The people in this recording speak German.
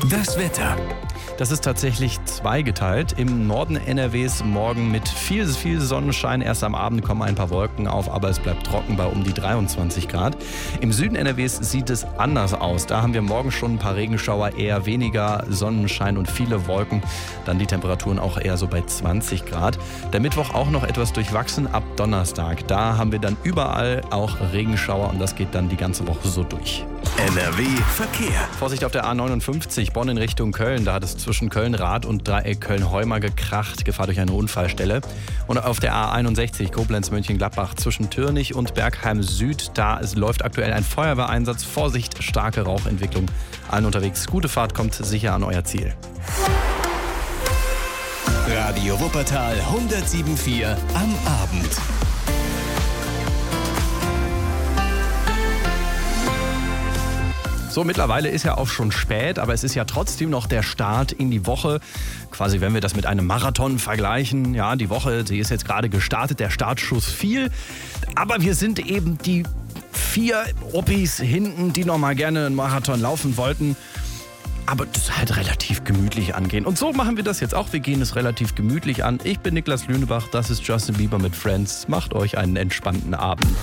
Das Wetter. Das ist tatsächlich zweigeteilt. Im Norden NRWs morgen mit viel Sonnenschein. Erst am Abend kommen ein paar Wolken auf, aber es bleibt trocken bei um die 23 Grad. Im Süden NRWs sieht es anders aus. Da haben wir morgen schon ein paar Regenschauer, eher weniger Sonnenschein und viele Wolken. Dann die Temperaturen auch eher so bei 20 Grad. Der Mittwoch auch noch etwas durchwachsen ab Donnerstag. Da haben wir dann überall auch Regenschauer und das geht dann die ganze Woche so durch. NRW Verkehr. Vorsicht auf der A59 Bonn in Richtung Köln. Da hat es zwischen Köln-Rad und Dreieck Köln-Heumer gekracht. Gefahr durch eine Unfallstelle. Und auf der A61 Koblenz-Mönchengladbach zwischen Türnich und Bergheim Süd. Da läuft aktuell ein Feuerwehreinsatz. Vorsicht, starke Rauchentwicklung. Allen unterwegs. Gute Fahrt, kommt sicher an euer Ziel. Radio Wuppertal 107.4 am Abend. So, mittlerweile ist ja auch schon spät, aber es ist ja trotzdem noch der Start in die Woche. Quasi, wenn wir das mit einem Marathon vergleichen. Ja, die Woche, sie ist jetzt gerade gestartet, der Startschuss fiel. Aber wir sind eben die 4 Oppis hinten, die noch mal gerne einen Marathon laufen wollten. Aber das halt relativ gemütlich angehen. Und so machen wir das jetzt auch. Wir gehen es relativ gemütlich an. Ich bin Niklas Lünebach, das ist Justin Bieber mit Friends. Macht euch einen entspannten Abend.